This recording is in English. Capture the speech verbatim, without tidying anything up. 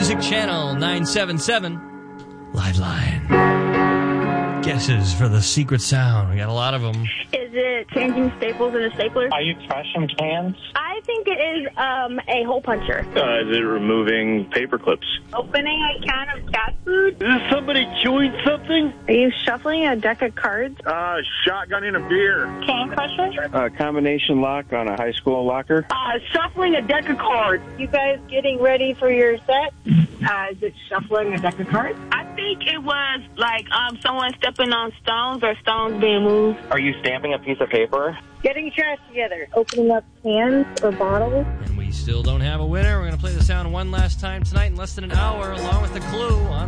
Music Channel nine seventy-seven. Live line. Guesses for the secret sound. We got a lot of them. Is it changing staples in a stapler? Are you trashing cans? I think it is um, a hole puncher. Uh, is it removing paper clips? Opening a can of cat food? Is somebody chewing something? Are you shuffling a deck of cards? Uh, shotgunning a beer. Can crusher? A combination lock on a high school locker. Uh, shuffling a deck of cards. You guys getting ready for your set? Uh, is it shuffling a deck of cards? I think it was like um, someone stepping on stones or stones being moved. Are you stamping a piece of paper? Getting trash together. Opening up cans or bottles. And we still don't have a winner. We're going to play the sound one last time tonight in less than an hour, along with the clue on